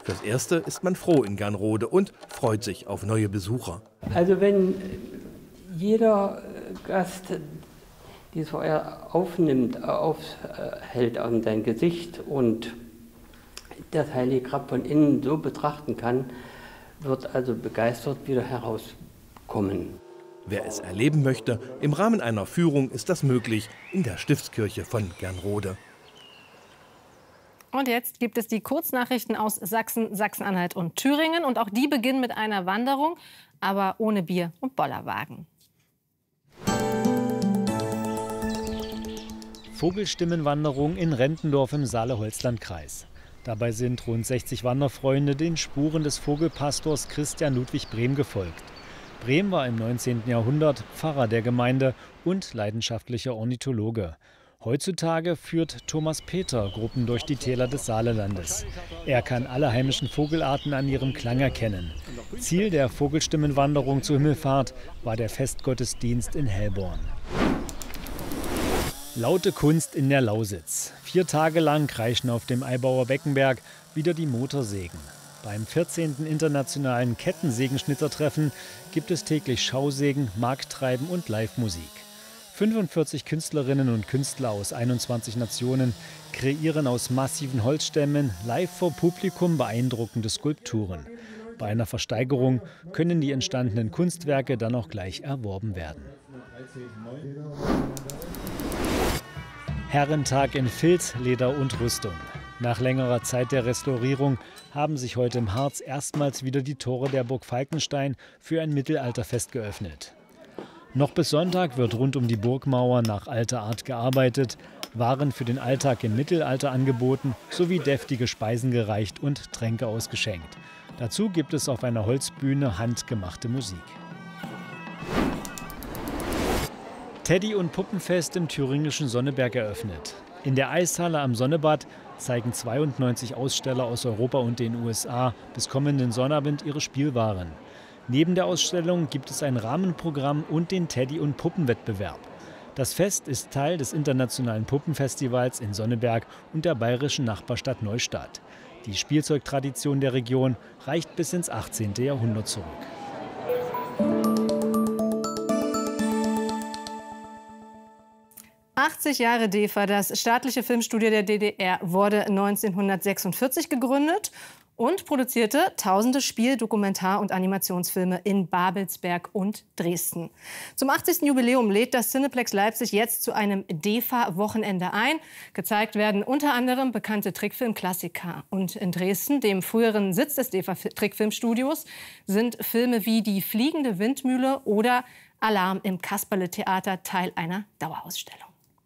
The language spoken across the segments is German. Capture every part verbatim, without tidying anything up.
Fürs Erste ist man froh in Gernrode und freut sich auf neue Besucher. Also wenn jeder Gast dieses Feuer aufnimmt, aufhält an sein Gesicht und das Heilige Grab von innen so betrachten kann, wird also begeistert wieder herauskommen. Wer es erleben möchte, im Rahmen einer Führung ist das möglich in der Stiftskirche von Gernrode. Und jetzt gibt es die Kurznachrichten aus Sachsen, Sachsen-Anhalt und Thüringen. Und auch die beginnen mit einer Wanderung, aber ohne Bier- und Bollerwagen. Vogelstimmenwanderung in Rentendorf im Saale-Holzland-Kreis. Dabei sind rund sechzig Wanderfreunde den Spuren des Vogelpastors Christian Ludwig Brehm gefolgt. Brehm war im neunzehnten Jahrhundert Pfarrer der Gemeinde und leidenschaftlicher Ornithologe. Heutzutage führt Thomas Peter Gruppen durch die Täler des Saalelandes. Er kann alle heimischen Vogelarten an ihrem Klang erkennen. Ziel der Vogelstimmenwanderung zur Himmelfahrt war der Festgottesdienst in Hellborn. Laute Kunst in der Lausitz. Vier Tage lang kreischen auf dem Eibauer Beckenberg wieder die Motorsägen. Beim vierzehnten internationalen Kettensägenschnitzertreffen gibt es täglich Schausägen, Markttreiben und Live-Musik. fünfundvierzig Künstlerinnen und Künstler aus einundzwanzig Nationen kreieren aus massiven Holzstämmen live vor Publikum beeindruckende Skulpturen. Bei einer Versteigerung können die entstandenen Kunstwerke dann auch gleich erworben werden. Herrentag in Filz, Leder und Rüstung. Nach längerer Zeit der Restaurierung haben sich heute im Harz erstmals wieder die Tore der Burg Falkenstein für ein Mittelalterfest geöffnet. Noch bis Sonntag wird rund um die Burgmauer nach alter Art gearbeitet, Waren für den Alltag im Mittelalter angeboten sowie deftige Speisen gereicht und Tränke ausgeschenkt. Dazu gibt es auf einer Holzbühne handgemachte Musik. Teddy- und Puppenfest im thüringischen Sonneberg eröffnet. In der Eishalle am Sonnebad zeigen zweiundneunzig Aussteller aus Europa und den U S A bis kommenden Sonnabend ihre Spielwaren. Neben der Ausstellung gibt es ein Rahmenprogramm und den Teddy- und Puppenwettbewerb. Das Fest ist Teil des internationalen Puppenfestivals in Sonneberg und der bayerischen Nachbarstadt Neustadt. Die Spielzeugtradition der Region reicht bis ins achtzehnte Jahrhundert zurück. achtzig Jahre DEFA, das staatliche Filmstudio der D D R, wurde neunzehnhundertsechsundvierzig gegründet und produzierte tausende Spiel-, Dokumentar- und Animationsfilme in Babelsberg und Dresden. Zum achtzigsten Jubiläum lädt das Cineplex Leipzig jetzt zu einem DEFA-Wochenende ein. Gezeigt werden unter anderem bekannte Trickfilmklassiker. Und in Dresden, dem früheren Sitz des DEFA-Trickfilmstudios, sind Filme wie Die fliegende Windmühle oder Alarm im Kasperle-Theater Teil einer Dauerausstellung.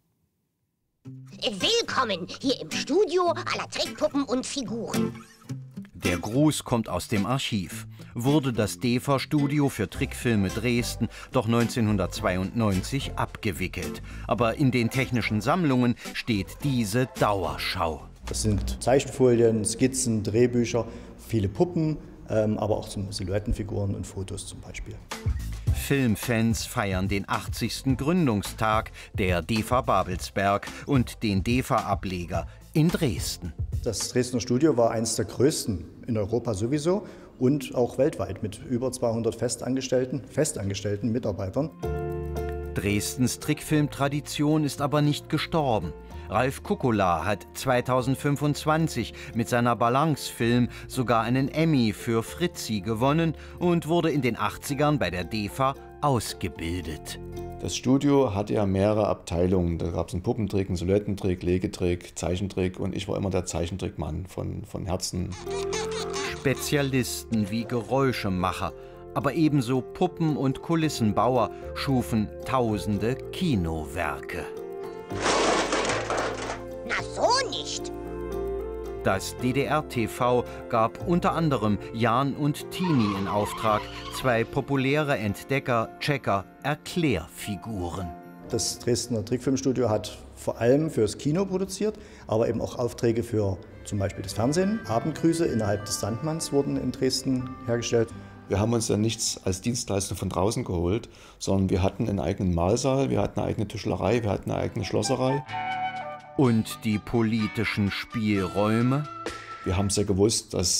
Willkommen hier im Studio aller Trickpuppen und Figuren. Der Gruß kommt aus dem Archiv. Wurde das DEFA-Studio für Trickfilme Dresden doch neunzehnhundertzweiundneunzig abgewickelt. Aber in den technischen Sammlungen steht diese Dauerschau. Das sind Zeichenfolien, Skizzen, Drehbücher, viele Puppen, ähm, aber auch zum Silhouettenfiguren und Fotos zum Beispiel. Filmfans feiern den achtzigsten Gründungstag der DEFA Babelsberg und den DEFA-Ableger in Dresden. Das Dresdner Studio war eines der größten in Europa sowieso und auch weltweit mit über zweihundert festangestellten, festangestellten Mitarbeitern. Dresdens Trickfilmtradition ist aber nicht gestorben. Ralf Kukula hat zweitausendfünfundzwanzig mit seiner Balance-Film sogar einen Emmy für Fritzi gewonnen und wurde in den achtzigern bei der DEFA ausgebildet. Das Studio hatte ja mehrere Abteilungen. Da gab es einen Puppentrick, einen Silhouettentrick, Legetrick, Zeichentrick und ich war immer der Zeichentrickmann von, von Herzen. Spezialisten wie Geräuschemacher, aber ebenso Puppen- und Kulissenbauer schufen tausende Kinowerke. Na so nicht! Das D D R-T V gab unter anderem Jan und Tini in Auftrag, zwei populäre Entdecker, Checker, Erklärfiguren. Das Dresdner Trickfilmstudio hat vor allem fürs Kino produziert, aber eben auch Aufträge für zum Beispiel das Fernsehen. Abendgrüße innerhalb des Sandmanns wurden in Dresden hergestellt. Wir haben uns dann nichts als Dienstleistung von draußen geholt, sondern wir hatten einen eigenen Mahlsaal, wir hatten eine eigene Tischlerei, wir hatten eine eigene Schlosserei. Und die politischen Spielräume? Wir haben es ja gewusst, dass